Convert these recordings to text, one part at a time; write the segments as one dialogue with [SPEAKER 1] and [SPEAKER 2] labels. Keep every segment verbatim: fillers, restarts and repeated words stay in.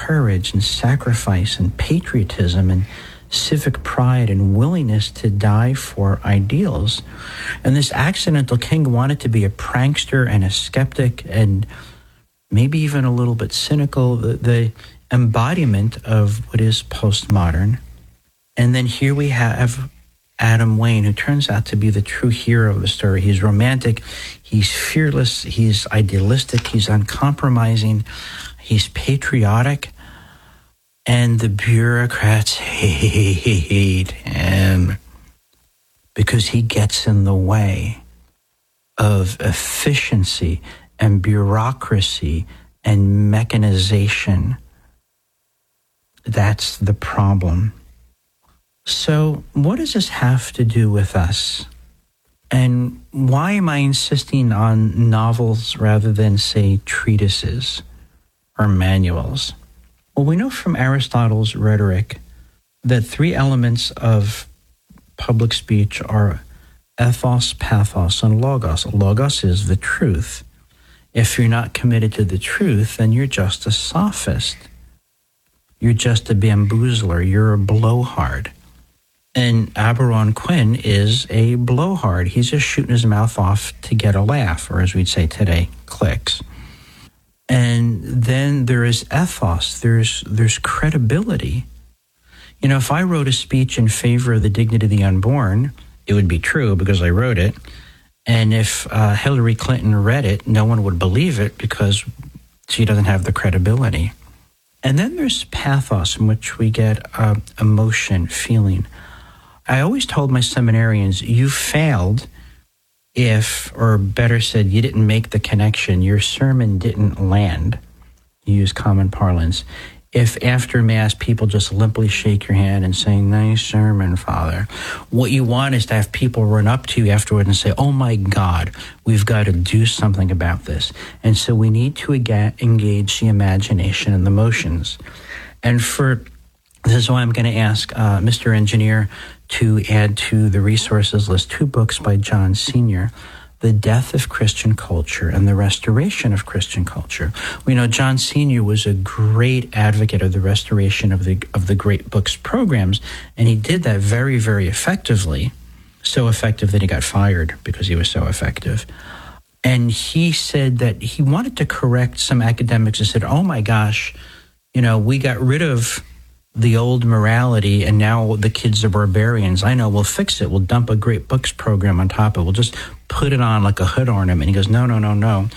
[SPEAKER 1] courage and sacrifice and patriotism and civic pride and willingness to die for ideals. And this accidental king wanted to be a prankster and a skeptic and maybe even a little bit cynical, the, the embodiment of what is postmodern. And then here we have Adam Wayne, who turns out to be the true hero of the story. He's romantic, he's fearless, he's idealistic, he's uncompromising, he's patriotic, and the bureaucrats hate him because he gets in the way of efficiency and bureaucracy and mechanization. That's the problem. So what does this have to do with us? And why am I insisting on novels rather than, say, treatises or manuals? Well, we know from Aristotle's rhetoric that three elements of public speech are ethos, pathos, and logos. Logos is the truth. If you're not committed to the truth, then you're just a sophist. You're just a bamboozler. You're a blowhard. And Aberon Quinn is a blowhard. He's just shooting his mouth off to get a laugh, or as we'd say today, clicks. And then there is ethos. There's there's credibility. You know, if I wrote a speech in favor of the dignity of the unborn, it would be true because I wrote it. And if uh, Hillary Clinton read it, no one would believe it because she doesn't have the credibility. And then there's pathos, in which we get uh, emotion, feeling. I always told my seminarians, you failed if, or better said, you didn't make the connection. Your sermon didn't land, you use common parlance, if after Mass people just limply shake your hand and say, nice sermon, Father. What you want is to have people run up to you afterward and say, oh my God, we've got to do something about this. And so we need to engage the imagination and the emotions. And for this is why I'm going to ask uh, Mister Engineer to add to the resources list two books by John Senior, The Death of Christian Culture and the Restoration of Christian Culture. We know John Senior was a great advocate of the restoration of the of the Great Books programs, and he did that very, very effectively, so effective that he got fired because he was so effective. And he said that he wanted to correct some academics who said, oh my gosh, you know, we got rid of the old morality, and now the kids are barbarians. I know, we'll fix it. We'll dump a Great Books program on top of it. We'll just put it on like a hood ornament. He goes, no, no, no, no.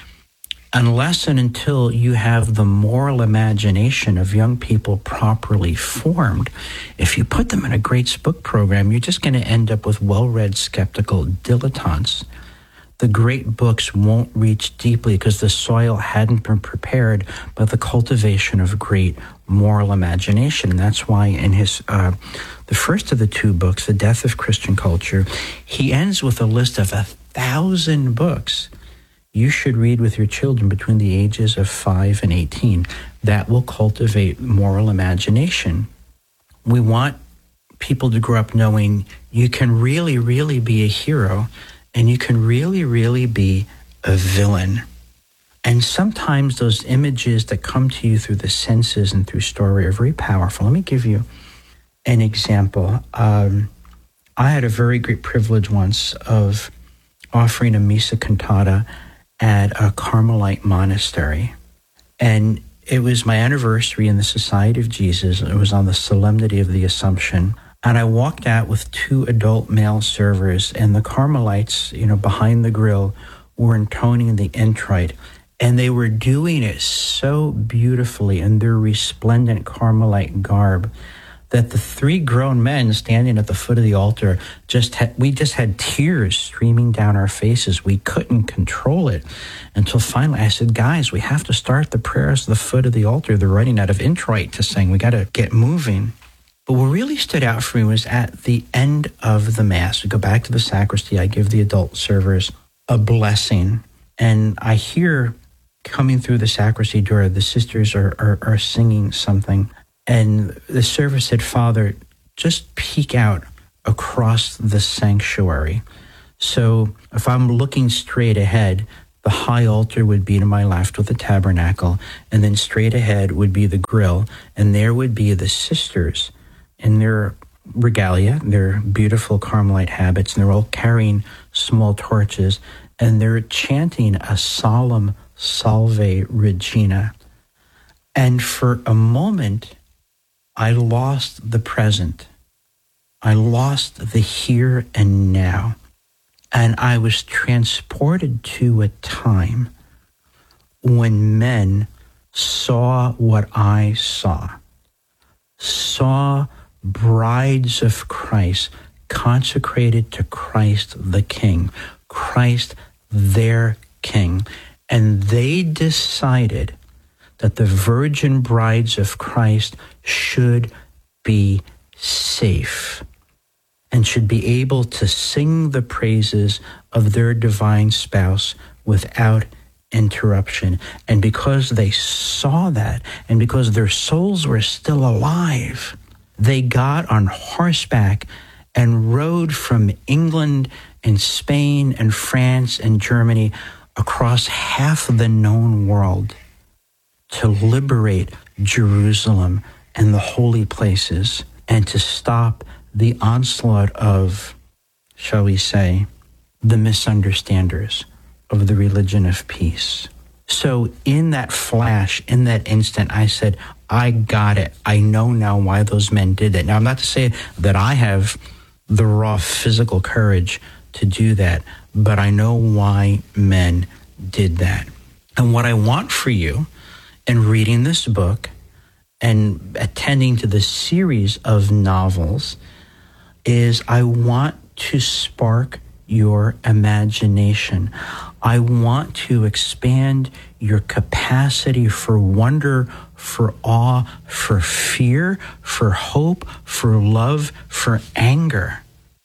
[SPEAKER 1] Unless and until you have the moral imagination of young people properly formed, if you put them in a Great Book program, you're just going to end up with well-read, skeptical dilettantes. The great books won't reach deeply because the soil hadn't been prepared by the cultivation of great moral imagination. And that's why in his, uh, the first of the two books, The Death of Christian Culture, he ends with a list of a thousand books you should read with your children between the ages of five and eighteen. That will cultivate moral imagination. We want people to grow up knowing you can really, really be a hero, and you can really, really be a villain. And sometimes those images that come to you through the senses and through story are very powerful. Let me give you an example. Um, I had a very great privilege once of offering a Missa cantata at a Carmelite monastery. And it was my anniversary in the Society of Jesus. It was on the Solemnity of the Assumption. And I walked out with two adult male servers, and the Carmelites, you know, behind the grill were intoning the introit. And they were doing it so beautifully in their resplendent Carmelite garb that the three grown men standing at the foot of the altar, just had, we just had tears streaming down our faces. We couldn't control it until finally I said, guys, we have to start the prayers at the foot of the altar. They're running out of introit to sing. We got to get moving. But what really stood out for me was at the end of the Mass, we go back to the sacristy, I give the adult servers a blessing, and I hear coming through the sacristy door, the sisters are, are, are singing something, and the server said, Father, just peek out across the sanctuary. So if I'm looking straight ahead, The high altar would be to my left with the tabernacle, and then straight ahead would be the grill, and there would be the sisters in their regalia, their beautiful Carmelite habits, and they're all carrying small torches, and they're chanting a solemn Salve Regina. And for a moment, I lost the present. I lost the here and now. And I was transported to a time when men saw what I saw, saw brides of Christ consecrated to Christ the King, Christ their King. And they decided that the virgin brides of Christ should be safe and should be able to sing the praises of their divine spouse without interruption. And because they saw that, and because their souls were still alive, they got on horseback and rode from England and Spain and France and Germany across half the known world to liberate Jerusalem and the holy places and to stop the onslaught of, shall we say, the misunderstanders of the religion of peace. So in that flash, in that instant, I said, I got it. I know now why those men did that. Now, I'm not to say that I have the raw physical courage to do that, but I know why men did that. And what I want for you in reading this book and attending to this series of novels is I want to spark your imagination. I want to expand your capacity for wonder, for awe, for fear, for hope, for love, for anger.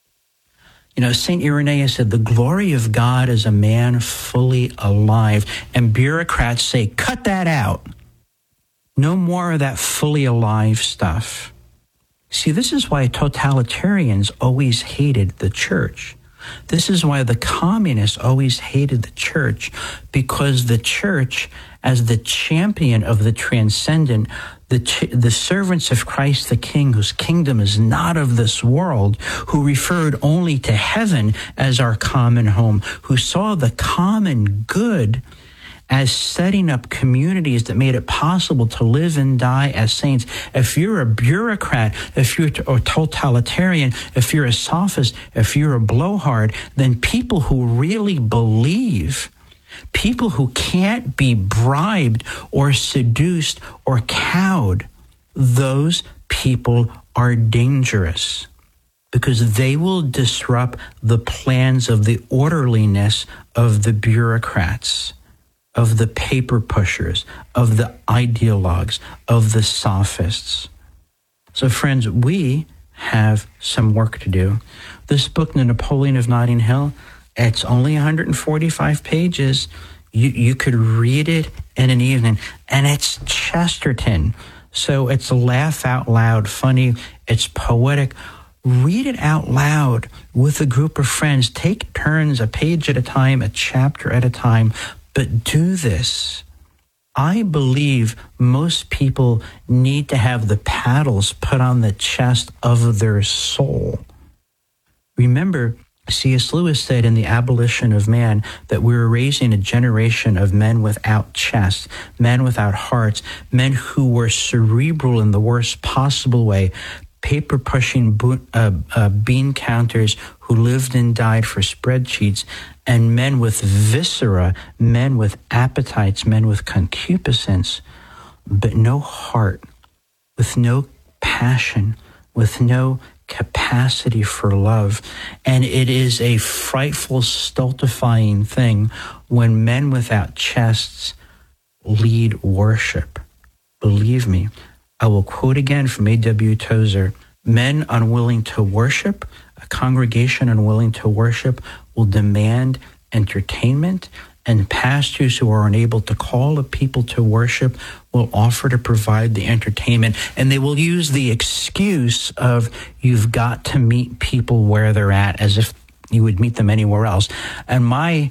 [SPEAKER 1] You know, Saint Irenaeus said, the glory of God is a man fully alive. And bureaucrats say, cut that out. No more of that fully alive stuff. See, this is why totalitarians always hated the church. This is why the communists always hated the church, because the church, as the champion of the transcendent, the, ch- the servants of Christ the King, whose kingdom is not of this world, who referred only to heaven as our common home, who saw the common good as setting up communities that made it possible to live and die as saints. If you're a bureaucrat, if you're a totalitarian, if you're a sophist, if you're a blowhard, then people who really believe, people who can't be bribed or seduced or cowed, those people are dangerous because they will disrupt the plans of the orderliness of the bureaucrats, of the paper pushers, of the ideologues, of the sophists. So friends, we have some work to do. This book, The Napoleon of Notting Hill, it's only one hundred forty-five pages. You, you could read it in an evening, and it's Chesterton. So it's laugh out loud, funny, it's poetic. Read it out loud with a group of friends. Take turns, a page at a time, a chapter at a time. But do this. I believe most people need to have the paddles put on the chest of their soul. Remember, C S Lewis said in The Abolition of Man that we were raising a generation of men without chests, men without hearts, men who were cerebral in the worst possible way, paper-pushing bo- uh, uh, bean counters who lived and died for spreadsheets, and men with viscera, men with appetites, men with concupiscence, but no heart, with no passion, with no capacity for love. And it is a frightful, stultifying thing when men without chests lead worship. Believe me, I will quote again from A W Tozer, men unwilling to worship, a congregation unwilling to worship will demand entertainment, and pastors who are unable to call a people to worship will offer to provide the entertainment. And they will use the excuse of, you've got to meet people where they're at, as if you would meet them anywhere else. And my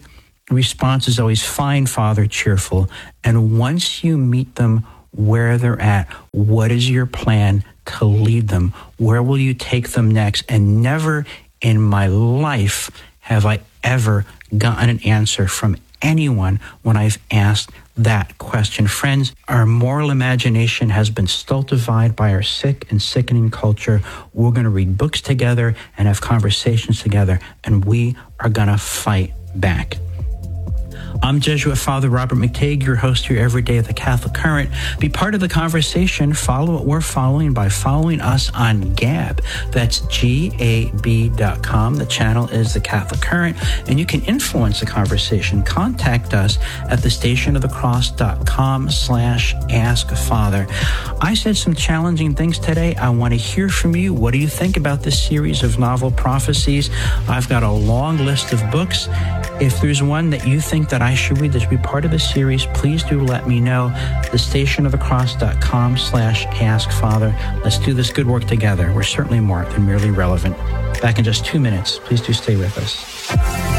[SPEAKER 1] The response is always, fine, Father, cheerful. And once you meet them where they're at, what is your plan to lead them? Where will you take them next? And never in my life have I ever gotten an answer from anyone when I've asked that question. Friends, our moral imagination has been stultified by our sick and sickening culture. We're going to read books together and have conversations together, and we are going to fight back. I'm Jesuit Father Robert McTague, your host here every day at the Catholic Current. Be part of the conversation. Follow what we're following by following us on Gab. That's G A B dot com. The channel is the Catholic Current, and you can influence the conversation. Contact us at the station of the cross dot com slash ask father. I said some challenging things today. I want to hear from you. What do you think about this series of novel prophecies? I've got a long list of books. If there's one that you think that I should read that should be part of the series, please do let me know. The station of the cross dot com slash ask father. Let's do this good work together. We're certainly more than merely relevant. Back in just two minutes. Please do stay with us.